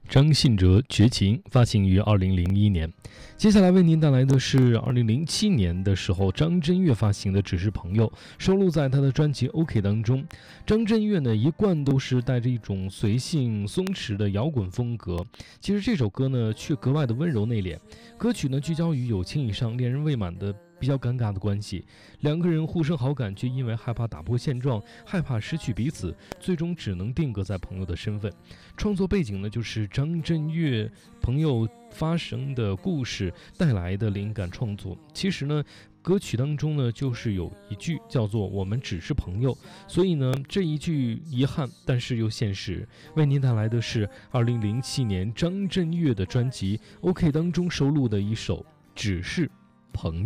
张信哲绝情发行于2001年。接下来为您带来的是2007年的时候张震岳发行的《只是朋友》，收录在他的专辑 OK 当中。张震岳呢，一贯都是带着一种随性松弛的摇滚风格，其实这首歌呢却格外的温柔内敛。歌曲呢聚焦于有情以上恋人未满的比较尴尬的关系，两个人互生好感，却因为害怕打破现状，害怕失去彼此，最终只能定格在朋友的身份。创作背景呢，就是张震岳朋友发生的故事带来的灵感创作。其实呢，歌曲当中呢，就是有一句叫做“我们只是朋友”，所以呢，这一句遗憾，但是又现实。为您带来的是2007年张震岳的专辑《OK》当中收录的一首《只是朋友》。